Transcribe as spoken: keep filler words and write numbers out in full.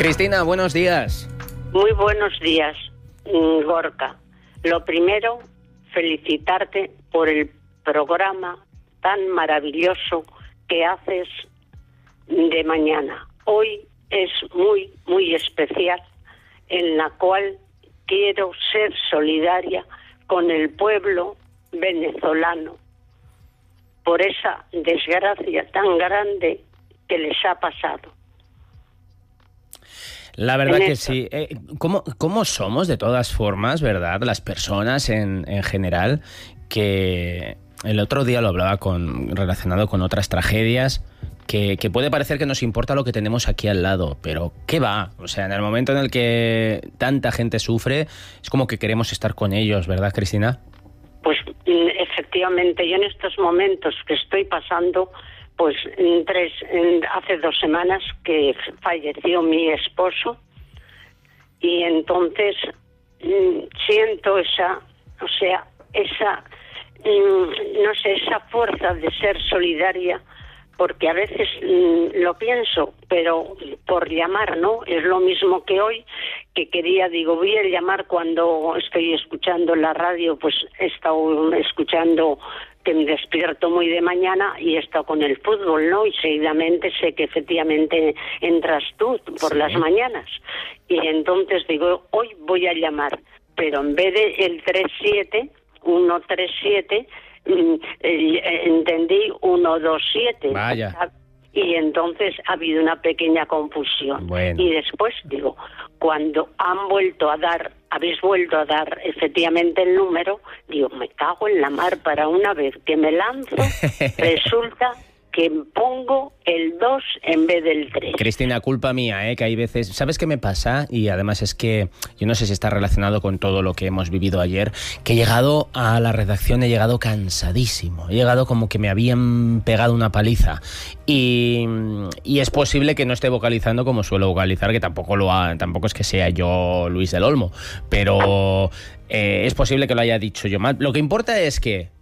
Cristina, buenos días. Muy buenos días, Gorka. Lo primero, felicitarte por el programa tan maravilloso que haces de mañana. Hoy es muy, muy especial, en la cual quiero ser solidaria con el pueblo venezolano por esa desgracia tan grande que les ha pasado. La verdad que sí. Eh, ¿cómo, ¿Cómo somos, de todas formas, verdad, las personas en, en general, que el otro día lo hablaba con relacionado con otras tragedias, que, que puede parecer que nos importa lo que tenemos aquí al lado, pero ¿qué va? O sea, en el momento en el que tanta gente sufre, es como que queremos estar con ellos, ¿verdad, Cristina? Pues efectivamente, yo en estos momentos que estoy pasando, pues en tres, en, hace dos semanas que falleció mi esposo, y entonces mmm, siento esa, o sea, esa, mmm, no sé, esa fuerza de ser solidaria, porque a veces mmm, lo pienso, pero por llamar, ¿no? Es lo mismo que hoy, que quería, digo, voy a llamar cuando estoy escuchando la radio, pues he estado escuchando, que me despierto muy de mañana y he estado con el fútbol, ¿no? Y seguidamente sé que efectivamente entras tú por sí. las mañanas. Y entonces digo, hoy voy a llamar, pero en vez de el tres siete, uno tres siete, entendí uno dos siete. Vaya. Y entonces ha habido una pequeña confusión. Bueno. Y después digo, cuando han vuelto a dar, habéis vuelto a dar efectivamente el número, digo, me cago en la mar, para una vez que me lanzo, resulta que pongo el dos en vez del tres. Cristina, culpa mía, ¿eh? Que hay veces... ¿Sabes qué me pasa? Y además es que yo no sé si está relacionado con todo lo que hemos vivido ayer, que he llegado a la redacción, he llegado cansadísimo. He llegado como que me habían pegado una paliza. Y, y es posible que no esté vocalizando como suelo vocalizar, que tampoco, lo ha, tampoco es que sea yo Luis del Olmo, pero... Eh, es posible que lo haya dicho yo mal. Lo que importa es que